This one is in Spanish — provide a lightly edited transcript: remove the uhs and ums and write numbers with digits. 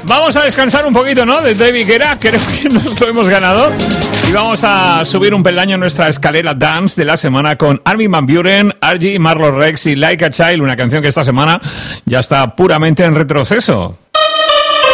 Vamos a descansar un poquito, ¿no? De David Guetta, creo que nos lo hemos ganado. Y vamos a subir un peldaño en nuestra escalera dance de la semana con Armin van Buuren, Argy, Marlon Rex y Like a Child, una canción que esta semana ya está puramente en retroceso.